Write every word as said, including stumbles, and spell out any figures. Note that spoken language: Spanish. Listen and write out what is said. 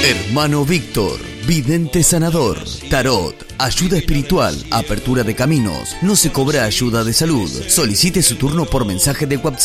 Hermano Víctor, vidente sanador, tarot, ayuda espiritual, apertura de caminos. No se cobra ayuda de salud. Solicite su turno por mensaje de WhatsApp